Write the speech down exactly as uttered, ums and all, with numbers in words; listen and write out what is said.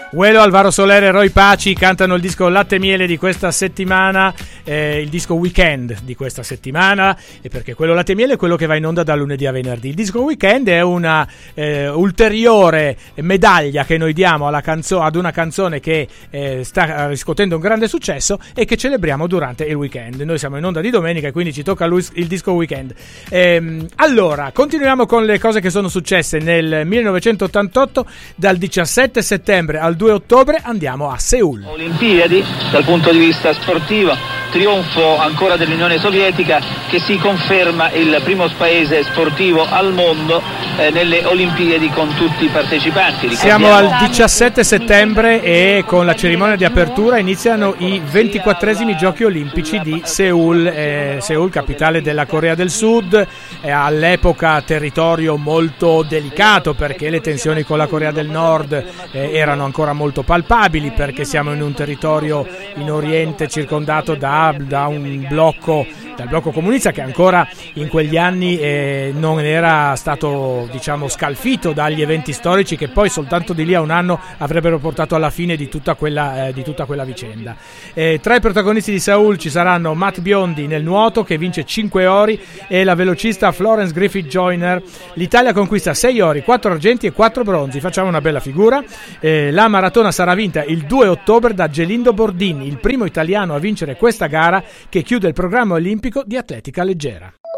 Uelo, Alvaro Soler e Roy Paci cantano il disco Latte e Miele di questa settimana, eh, il disco Weekend di questa settimana, e perché quello Latte e Miele è quello che va in onda da lunedì a venerdì. Il disco Weekend è una eh, ulteriore medaglia che noi diamo alla canzo- ad una canzone che eh, sta riscuotendo un grande successo e che celebriamo durante il weekend. Noi siamo in onda di domenica e quindi ci tocca lui, il disco Weekend. Ehm, allora, continuiamo con le cose che sono successe nel millenovecentottantotto. Dal diciassette settembre al due ottobre andiamo a Seul. Olimpiadi, dal punto di vista sportivo, trionfo ancora dell'Unione Sovietica, che si conferma il primo paese sportivo al mondo eh, nelle Olimpiadi con tutti i partecipanti. Siamo al diciassette settembre e con la cerimonia di apertura iniziano i ventiquattresimi Giochi Olimpici di Seul, eh, Seul, capitale della Corea del Sud, eh, all'epoca territorio molto delicato perché le tensioni con la Corea del Nord eh, erano ancora molto palpabili, perché siamo in un territorio in Oriente circondato da, da un blocco dal blocco comunista che ancora in quegli anni eh, non era stato, diciamo, scalfito dagli eventi storici che poi soltanto di lì a un anno avrebbero portato alla fine di tutta quella, eh, di tutta quella vicenda. Eh, tra i protagonisti di Seul ci saranno Matt Biondi nel nuoto, che vince cinque ori, e la velocista Florence Griffith Joyner. L'Italia conquista sei ori, quattro argenti e quattro bronzi. Facciamo una bella figura. Eh, la maratona sarà vinta il due ottobre da Gelindo Bordini, il primo italiano a vincere questa gara che chiude il programma olimpico di atletica leggera.